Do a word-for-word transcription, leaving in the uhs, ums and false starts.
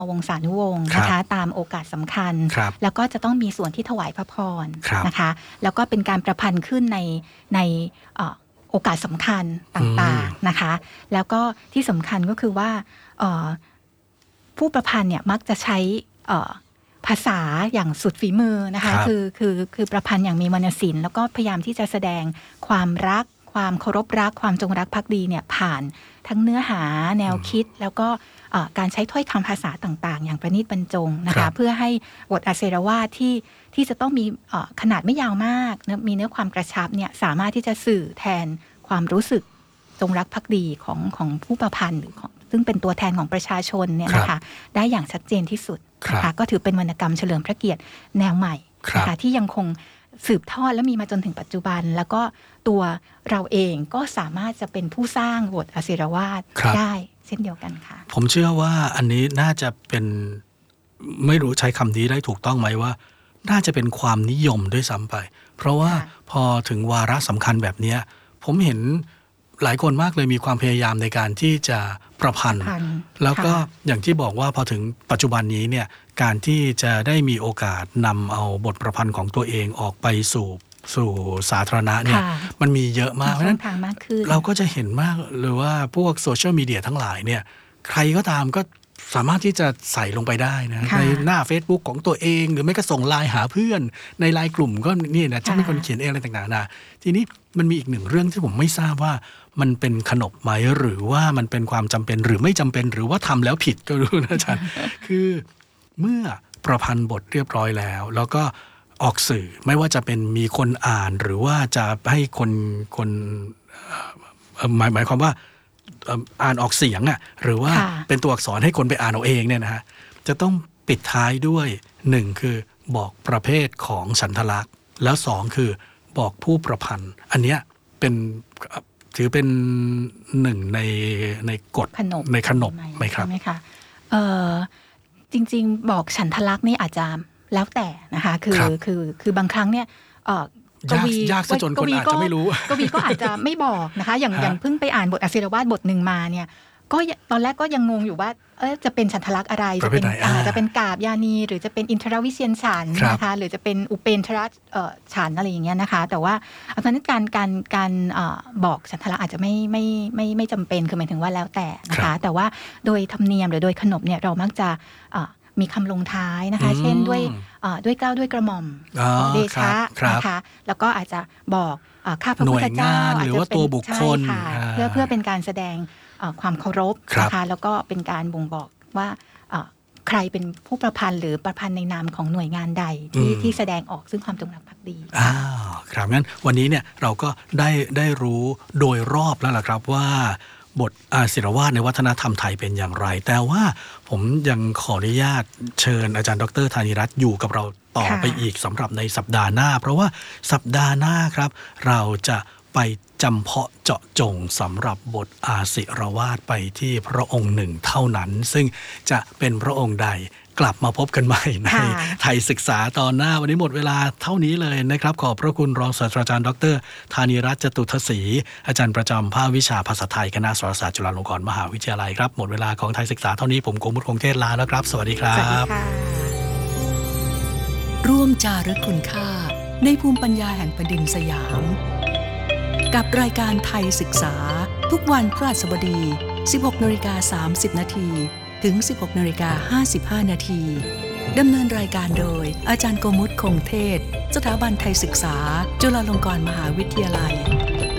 วงศานุวงศ์นะคะตามโอกาสสำคัญแล้วก็จะต้องมีส่วนที่ถวายพระพรนะคะแล้วก็เป็นการประพันธ์ขึ้นในในโอกาสสำคัญต่างๆนะคะแล้วก็ที่สำคัญก็คือว่าผู้ประพันธ์เนี่ยมักจะใช้ภาษาอย่างสุดฝีมือนะคะคือคือคือประพันธ์อย่างมีวรรณศิลป์แล้วก็พยายามที่จะแสดงความรักความเคารพรักความจงรักภักดีเนี่ยผ่านทั้งเนื้อหาแนวคิดแล้วก็การใช้ถ้อยคำภาษาต่างๆอย่างประณีตบรรจงนะคะเพื่อให้บทอาเสรวาทที่ที่จะต้องมีขนาดไม่ยาวมากมีเนื้อความกระชับเนี่ยสามารถที่จะสื่อแทนความรู้สึกจงรักภักดีของของผู้ประพันธ์หรือของซึ่งเป็นตัวแทนของประชาชนเนี่ยนะคะได้อย่างชัดเจนที่สุดนะคะก็ถือเป็นวรรณกรรมเฉลิมพระเกียรติแนวใหม่นะคะที่ยังคงสืบทอดและมีมาจนถึงปัจจุบันแล้วก็ตัวเราเองก็สามารถจะเป็นผู้สร้างบทอาเสรวาทได้เช่นเดียวกันค่ะผมเชื่อว่าอันนี้น่าจะเป็นไม่รู้ใช้คำนี้ได้ถูกต้องไหมว่าน่าจะเป็นความนิยมด้วยซ้ำไปเพราะว่าพอถึงวาระสำคัญแบบนี้ผมเห็นหลายคนมากเลยมีความพยายามในการที่จะประพันธ์แล้วก็อย่างที่บอกว่าพอถึงปัจจุบันนี้เนี่ยการที่จะได้มีโอกาสนำเอาบทประพันธ์ของตัวเองออกไปสู่สู่สาธารณะเนี่ยมันมีเยอะมากเพราะฉะนั้นเราก็จะเห็นมากเลยว่าพวกโซเชียลมีเดียทั้งหลายเนี่ยใครก็ตามก็สามารถที่จะใส่ลงไปได้นะในหน้า Facebook ของตัวเองหรือไม่ก็ส่งไลน์หาเพื่อนในไลน์กลุ่มก็นี่นะฉันเป็นคนเขียนเองอะไรต่างๆนะทีนี้มันมีอีกหนึ่งเรื่องที่ผมไม่ทราบว่ามันเป็นขนบไหมหรือว่ามันเป็นความจำเป็นหรือไม่จำเป็นหรือว่าทำแล้วผิดก็รู้นะอาจารย์ คือเมื่อประพันธ์บทเรียบร้อยแล้วแล้วก็ออกสื่อไม่ว่าจะเป็นมีคนอ่านหรือว่าจะให้คนคนหมายหมายความว่าอ่านออกเสียงอ่ะหรือว่าเป็นตัวอักษรให้คนไปอ่านเอาเองเนี่ยนะฮะจะต้องปิดท้ายด้วยหนึ่งคือบอกประเภทของฉันทลักษณ์แล้วสองคือบอกผู้ประพันธ์อันเนี้ยเป็นถือเป็นหนึ่งในในกฎในขนบไหมครับใช่ไหมคะเอ่อจริงๆบอกฉันทลักษณ์นี่อาจจะแล้วแต่นะคะคือคือคือบางครั้งเนี่ยกวียากซะจนคนอาจจะไม่รู้กวีก็อาจจะไม่บอกนะคะอย่างอย่างเพิ่งไปอ่านบทอาเสรวาทบทหนึ่งมาเนี่ยก็ตอนแรกก็ยังงงอยู่ว่าเออจะเป็นฉันทลักษณ์อะไรจะเป็นจะเป็นกาบยานีหรือจะเป็นอินทรวิเชียรฉันท์นะคะหรือจะเป็นอุเปนทรฉันท์อะไรอย่างเงี้ยนะคะแต่ว่าเพราะฉะนั้นการการการบอกฉันทลักษณ์อาจจะไม่ไม่ไม่ไม่จำเป็นคือหมายถึงว่าแล้วแต่นะคะแต่ว่าโดยธรรมเนียมหรือโดยขนบเนี่ยเรามักจะมีคำลงท้ายนะคะเช่นด้วยด้วยเกล้าด้วยกระหม่อมเดชะนะคะแล้วก็อาจจะบอกข้าพระพุทธเจ้าหรือว่าตัวบุคคลเพื่อเพื่อเป็นการแสดงความเคารพนะคะแล้วก็เป็นการบ่งบอกว่าใครเป็นผู้ประพันธ์หรือประพันธ์ในนามของหน่วยงานใดที่ที่แสดงออกซึ่งความจงรักภักดีอ้าวครับงั้นวันนี้เนี่ยเราก็ได้ได้รู้โดยรอบแล้วล่ะครับว่าบทอาเสรวาทในวัฒนธรรมไทยเป็นอย่างไรแต่ว่าผมยังขออนุญาตเชิญอาจารย์ดร.ธานีรัตน์อยู่กับเราต่อไปอีกสำหรับในสัปดาห์หน้าเพราะว่าสัปดาห์หน้าครับเราจะไปจำเพาะเจาะจงสำหรับบทอาเสรวาทไปที่พระองค์หนึ่งเท่านั้นซึ่งจะเป็นพระองค์ใดกลับมาพบกันใหม่ในไทยศึกษาตอนหน้าวันนี้หมดเวลาเท่านี้เลยนะครับขอบพระคุณรองศาสตราจารย์ดร.ธานีรัตน์จตุทศรีอาจารย์ประจำภาควิชาภาษาไทยคณะสารศาสตร์จุฬาลงกรณ์มหาวิทยาลัยครับหมดเวลาของไทยศึกษาเท่านี้ผมโกมุตคงเทศลาแล้วครับสวัสดีครับสวัสดีค่ะร่วมจารึกคุณค่าในภูมิปัญญาแห่งแผ่นดินสยามกับรายการไทยศึกษาทุกวันพฤหัสบดี สิบหกนาฬิกาสามสิบนาทีถึง สิบหกนาฬิกาห้าสิบห้านาทีดำเนินรายการโดยอาจารย์โกมุตคงเทศสถาบันไทยศึกษาจุฬาลงกรณ์มหาวิทยาลัย